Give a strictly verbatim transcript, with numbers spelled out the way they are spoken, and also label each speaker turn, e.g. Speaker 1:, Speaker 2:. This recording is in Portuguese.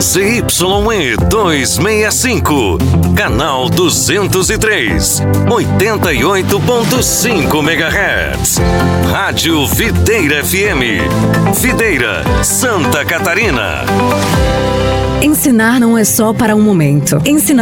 Speaker 1: Z Y E duzentos e sessenta e cinco, canal duzentos e três, oitenta e oito ponto cinco megahertz. Rádio Videira F M, Videira, Santa Catarina.
Speaker 2: Ensinar não é só para um momento. Ensinar